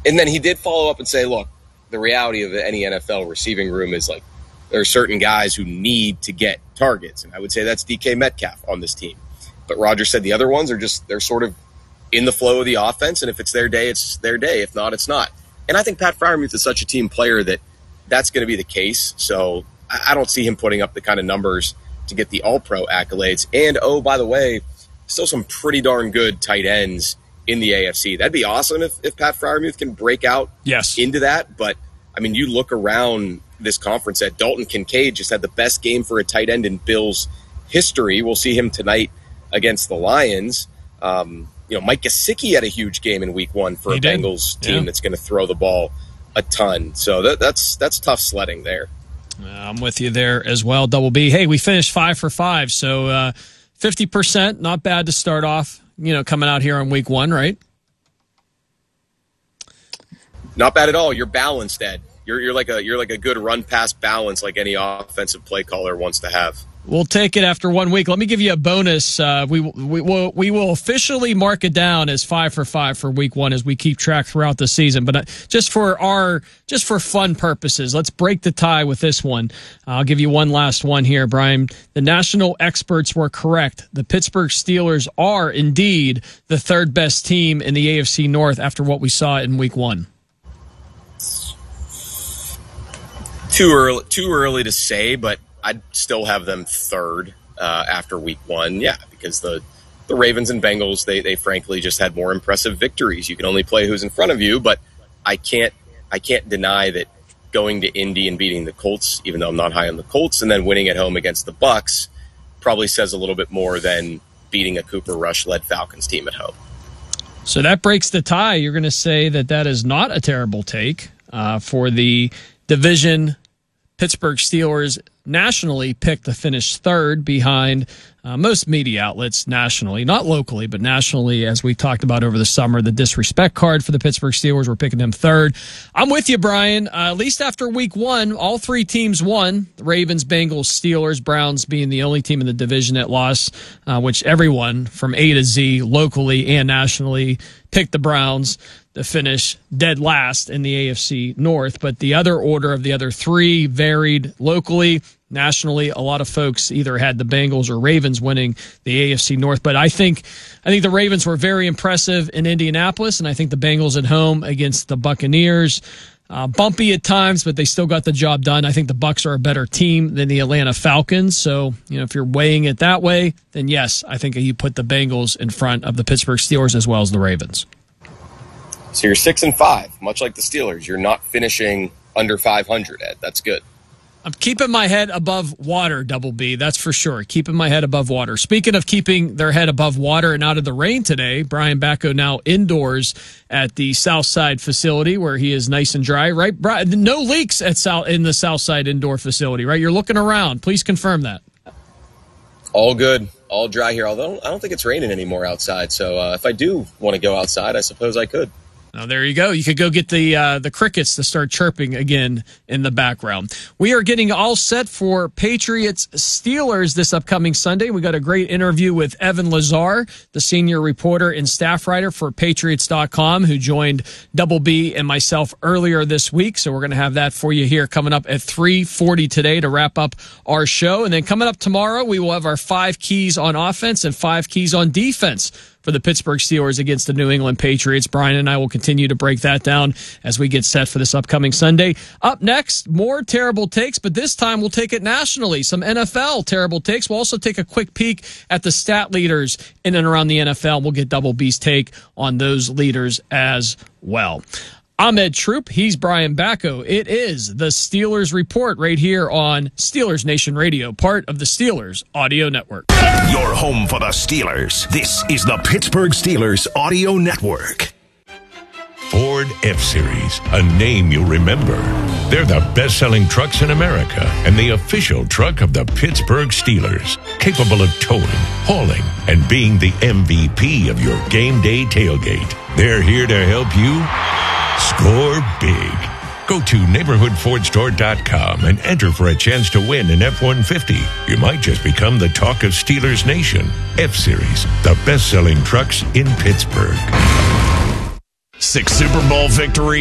And then he did follow up and say, look, the reality of any NFL receiving room is like there are certain guys who need to get targets. And I would say that's DK Metcalf on this team. But Rodgers said the other ones are just, they're sort of in the flow of the offense. And if it's their day, it's their day. If not, it's not. And I think Pat Freiermuth is such a team player that that's going to be the case. So I don't see him putting up the kind of numbers to get the All-Pro accolades. And, oh, by the way, still some pretty darn good tight ends in the AFC. That'd be awesome if Pat Freiermuth can break out into that. But, I mean, you look around this conference at Dalton Kincaid just had the best game for a tight end in Bills history. We'll see him tonight against the Lions. Mike Gesicki had a huge game in week 1 for a Bengals team that's going to throw the ball a ton. So that's tough sledding there. I'm with you there as well, Double B. Hey, we finished 5 for 5, so 50%, not bad to start off, coming out here on week 1, right? Not bad at all. You're balanced, Ed. You're like a good run pass balance like any offensive play caller wants to have. We'll take it after 1 week. Let me give you a bonus. We will officially mark it down as 5 for 5 for week 1 as we keep track throughout the season. But just for fun purposes, let's break the tie with this one. I'll give you one last one here, Brian. The national experts were correct. The Pittsburgh Steelers are indeed the third best team in the AFC North after what we saw in week 1. Too early to say, but I'd still have them third after week 1. Yeah, because the Ravens and Bengals, they frankly just had more impressive victories. You can only play who's in front of you, but I can't deny that going to Indy and beating the Colts, even though I'm not high on the Colts, and then winning at home against the Bucs probably says a little bit more than beating a Cooper Rush-led Falcons team at home. So that breaks the tie. You're going to say that is not a terrible take for the division. Pittsburgh Steelers nationally picked to finish third behind most media outlets nationally, not locally, but nationally, as we talked about over the summer. The disrespect card for the Pittsburgh Steelers, we're picking them third. I'm with you, Brian. At least after week 1, all 3 teams won. The Ravens, Bengals, Steelers, Browns being the only team in the division that lost, which everyone from A to Z, locally and nationally, picked the Browns to finish dead last in the AFC North. But the other order of the other 3 varied locally. Nationally, a lot of folks either had the Bengals or Ravens winning the AFC North. But I think the Ravens were very impressive in Indianapolis, and I think the Bengals at home against the Buccaneers, bumpy at times, but they still got the job done. I think the Bucs are a better team than the Atlanta Falcons. So, if you're weighing it that way, then yes, I think you put the Bengals in front of the Pittsburgh Steelers as well as the Ravens. So you're 6-5, much like the Steelers. You're not finishing under 500, Ed. That's good. I'm keeping my head above water, Double B. That's for sure. Keeping my head above water. Speaking of keeping their head above water and out of the rain today, Brian Bacco now indoors at the Southside facility where he is nice and dry, right? No leaks in the Southside indoor facility, right? You're looking around. Please confirm that. All good. All dry here, although I don't think it's raining anymore outside. So if I do want to go outside, I suppose I could. Oh, there you go. You could go get the crickets to start chirping again in the background. We are getting all set for Patriots Steelers this upcoming Sunday. We got a great interview with Evan Lazar, the senior reporter and staff writer for Patriots.com, who joined Double B and myself earlier this week. So we're going to have that for you here coming up at 3:40 today to wrap up our show. And then coming up tomorrow, we will have our 5 keys on offense and 5 keys on defense for the Pittsburgh Steelers against the New England Patriots. Brian and I will continue to break that down as we get set for this upcoming Sunday. Up next, more terrible takes, but this time we'll take it nationally. Some NFL terrible takes. We'll also take a quick peek at the stat leaders in and around the NFL. We'll get Double B's take on those leaders as well. I'm Ed Troop. He's Brian Bacco. It is the Steelers Report right here on Steelers Nation Radio, part of the Steelers Audio Network. Your home for the Steelers. This is the Pittsburgh Steelers Audio Network. Ford F-Series, a name you'll remember. They're the best-selling trucks in America and the official truck of the Pittsburgh Steelers, capable of towing, hauling, and being the MVP of your game day tailgate. They're here to help you score big. Go to neighborhoodfordstore.com and enter for a chance to win an F-150. You might just become the talk of Steelers Nation. F-Series, the best-selling trucks in Pittsburgh. 6 Super Bowl victories.